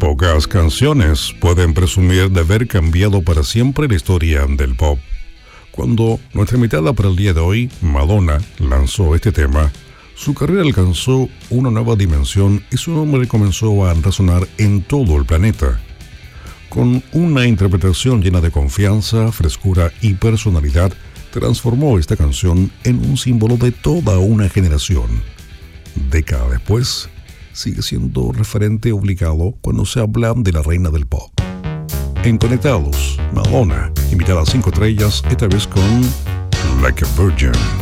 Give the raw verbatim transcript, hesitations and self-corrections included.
Pocas canciones pueden presumir de haber cambiado para siempre la historia del pop. Cuando nuestra invitada para el día de hoy, Madonna, lanzó este tema, su carrera alcanzó una nueva dimensión y su nombre comenzó a resonar en todo el planeta. Con una interpretación llena de confianza, frescura y personalidad, transformó esta canción en un símbolo de toda una generación. Décadas después, sigue siendo referente obligado cuando se habla de la reina del pop. En Conectados, Madonna, invitada a cinco estrellas, esta vez con Like a Virgin.